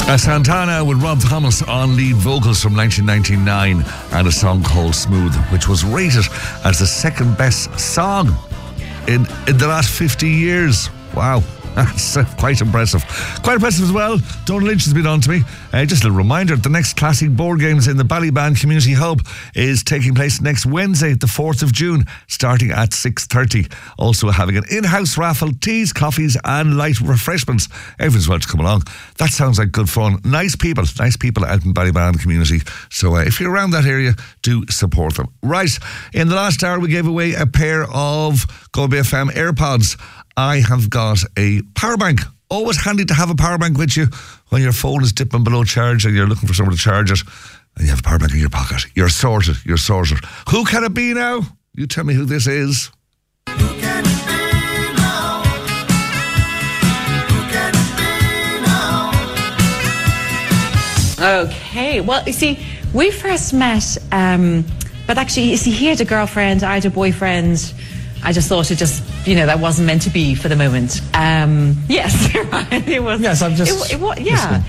Santana with Rob Thomas on lead vocals from 1999 and a song called Smooth, which was rated as the second best song in the last 50 years. Wow. That's quite impressive. Quite impressive as well. Donald Lynch has been on to me. Just a little reminder, the next classic board games in the Ballyban Community Hub is taking place next Wednesday, the 4th of June, starting at 6:30. Also having an in-house raffle, teas, coffees and light refreshments. Everyone's welcome to come along. That sounds like good fun. Nice people out in Ballyban Community. So if you're around that area, do support them. Right, in the last hour we gave away a pair of Galway FM AirPods. I have got a power bank. Always handy to have a power bank with you when your phone is dipping below charge and you're looking for somewhere to charge it, and you have a power bank in your pocket. You're sorted. Who can it be now? You tell me who this is. Who can it be now? Who can it be now? Okay, well, you see, we first met, but actually, you see, he had a girlfriend, I had a boyfriend. I just thought that wasn't meant to be for the moment. Yes, it was. Yes, I'm just. Yeah.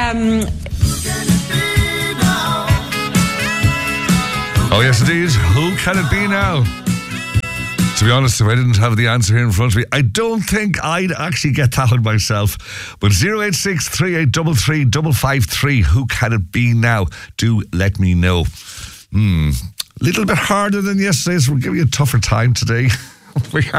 Oh yes, indeed. Who can it be now? To be honest, if I didn't have the answer here in front of me, I don't think I'd actually get that one myself. But 086 3833 553. Who can it be now? Do let me know. Little bit harder than yesterday, so we'll give you a tougher time today.